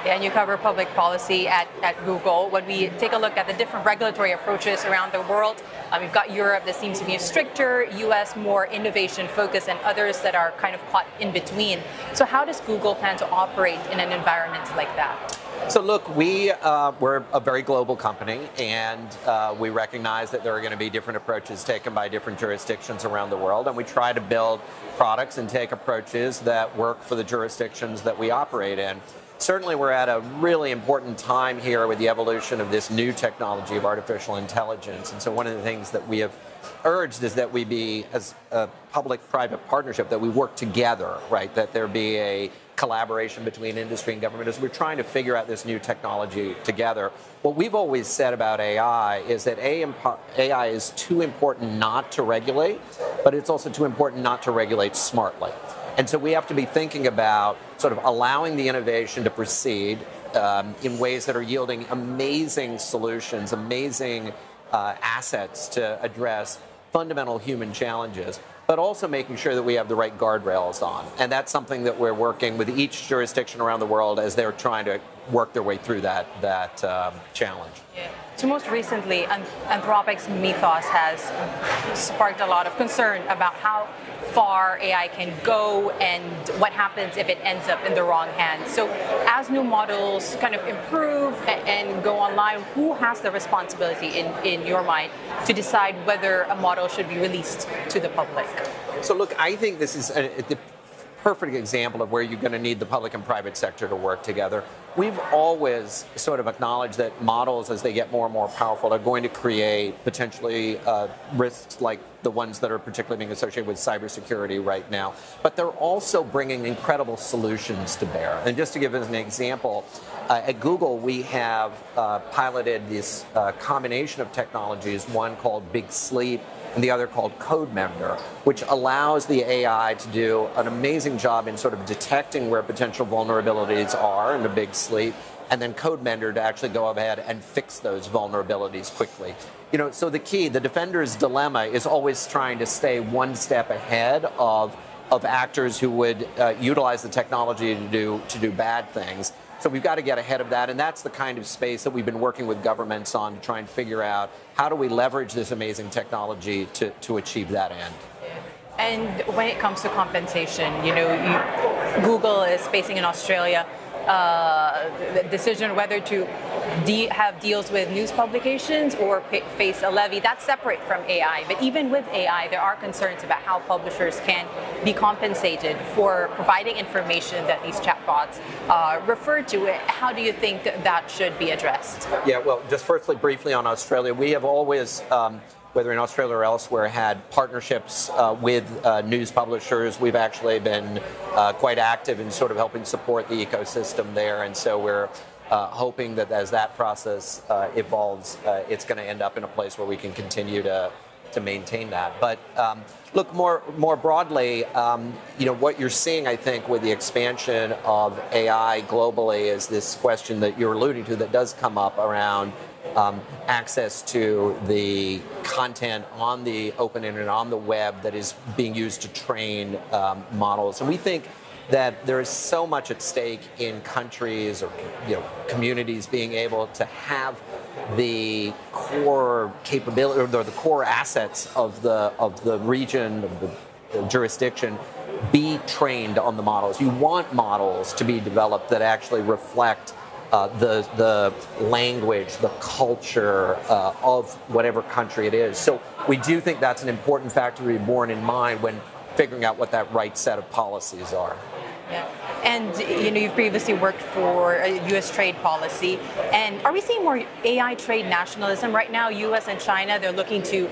And you cover public policy at Google. When we take a look at the different regulatory approaches around the world, we've got Europe that seems to be stricter, US more innovation focused, and others that are kind of caught in between. So how does Google plan to operate in an environment like that? So look, we're a very global company, and we recognize that there are going to be different approaches taken by different jurisdictions around the world, and we try to build products and take approaches that work for the jurisdictions that we operate in. Certainly, we're at a really important time here with the evolution of this new technology of artificial intelligence. And so one of the things that we have urged is that we be, as a public-private partnership, that we work together, right? That there be a collaboration between industry and government as we're trying to figure out this new technology together. What we've always said about AI is that AI is too important not to regulate, but it's also too important not to regulate smartly. And so we have to be thinking about sort of allowing the innovation to proceed in ways that are yielding amazing solutions, amazing assets to address fundamental human challenges, but also making sure that we have the right guardrails on. And that's something that we're working with each jurisdiction around the world as they're trying to work their way through that challenge. Yeah. So most recently, Anthropic's Mythos has sparked a lot of concern about how far AI can go and what happens if it ends up in the wrong hands. So as new models kind of improve and go online, who has the responsibility in your mind to decide whether a model should be released to the public? So look, I think this is the perfect example of where you're going to need the public and private sector to work together. We've always sort of acknowledged that models, as they get more and more powerful, are going to create potentially risks like the ones that are particularly being associated with cybersecurity right now. But they're also bringing incredible solutions to bear. And just to give us an example, at Google, we have piloted this combination of technologies, one called Big Sleep, and the other called CodeMender, which allows the AI to do an amazing job in sort of detecting where potential vulnerabilities are in the Big Sleep, and then CodeMender to actually go ahead and fix those vulnerabilities quickly. You know, so the key, the defender's dilemma, is always trying to stay one step ahead of actors who would utilize the technology to do bad things. So we've got to get ahead of that, and that's the kind of space that we've been working with governments on to try and figure out how do we leverage this amazing technology to achieve that end. And when it comes to compensation, you know, Google is facing in Australia the decision whether to have deals with news publications or face a levy. That's separate from AI. But even with AI, there are concerns about how publishers can be compensated for providing information that these chatbots refer to. How do you think that should be addressed? Yeah, well, just firstly, briefly on Australia, we have always whether in Australia or elsewhere, had partnerships with news publishers. We've actually been quite active in sort of helping support the ecosystem there, and so we're hoping that as that process evolves, it's going to end up in a place where we can continue to maintain that. But look, more broadly, you know, what you're seeing, I think, with the expansion of AI globally is this question that you're alluding to that does come up around access to the content on the open internet, on the web, that is being used to train models. And we think that there is so much at stake in countries or communities being able to have the core capability or the core assets of the region, of the jurisdiction, be trained on the models. You want models to be developed that actually reflect the language, the culture of whatever country it is. So we do think that's an important factor to be borne in mind when figuring out what that right set of policies are. Yeah. And you've previously worked for U.S. trade policy. And are we seeing more AI trade nationalism right now? U.S. and China, they're looking to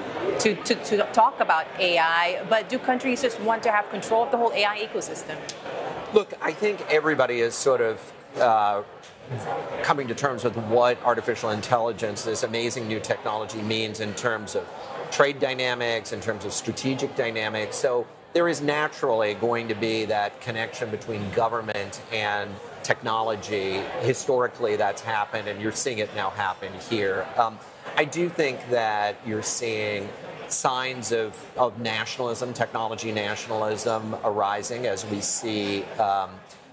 talk about AI, but do countries just want to have control of the whole AI ecosystem? Look, I think everybody is sort of coming to terms with what artificial intelligence, this amazing new technology, means in terms of trade dynamics, in terms of strategic dynamics. So there is naturally going to be that connection between government and technology. Historically, that's happened, and you're seeing it now happen here. I do think that you're seeing signs of nationalism, technology nationalism arising as we see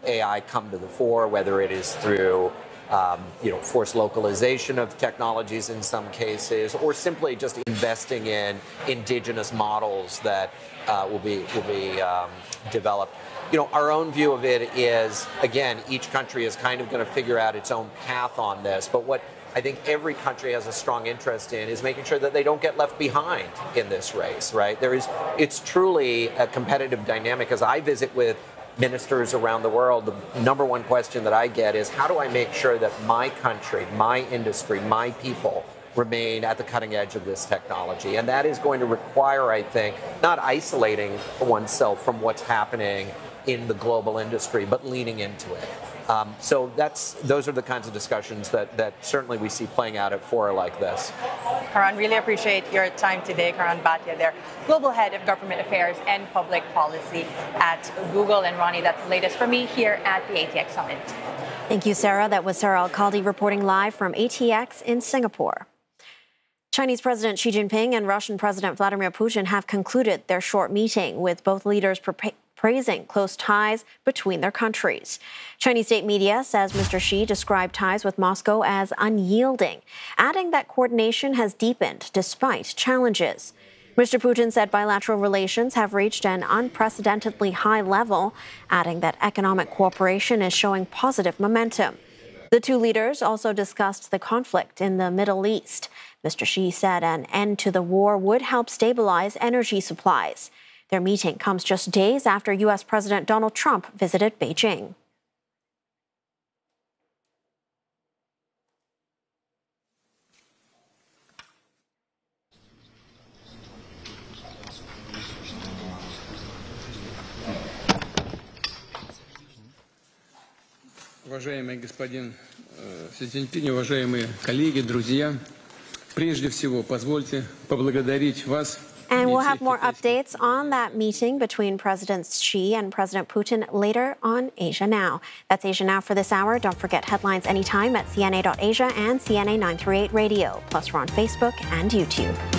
AI come to the fore, whether it is through forced localization of technologies in some cases, or simply just investing in indigenous models that will be developed. Our own view of it is, again, each country is kind of going to figure out its own path on this. But what I think every country has a strong interest in is making sure that they don't get left behind in this race, right? It's truly a competitive dynamic. As I visit with ministers around the world, the number one question that I get is, how do I make sure that my country, my industry, my people remain at the cutting edge of this technology? And that is going to require, I think, not isolating oneself from what's happening in the global industry, but leaning into it. So those are the kinds of discussions that certainly we see playing out at fora like this. Karan, really appreciate your time today. Karan Bhatia there, Global Head of Government Affairs and Public Policy at Google. And Ronnie, that's the latest for me here at the ATX Summit. Thank you, Sarah. That was Sarah Alcaldi reporting live from ATX in Singapore. Chinese President Xi Jinping and Russian President Vladimir Putin have concluded their short meeting, with both leaders praising close ties between their countries. Chinese state media says Mr. Xi described ties with Moscow as unyielding, adding that coordination has deepened despite challenges. Mr. Putin said bilateral relations have reached an unprecedentedly high level, adding that economic cooperation is showing positive momentum. The two leaders also discussed the conflict in the Middle East. Mr. Xi said an end to the war would help stabilize energy supplies. Their meeting comes just days after U.S. President Donald Trump visited Beijing. Уважаемый господин Си Цзиньпинь, уважаемые коллеги, друзья, прежде всего позвольте поблагодарить вас. And we'll have more updates on that meeting between Presidents Xi and President Putin later on Asia Now. That's Asia Now for this hour. Don't forget headlines anytime at CNA.Asia and CNA 938 Radio. Plus, we're on Facebook and YouTube.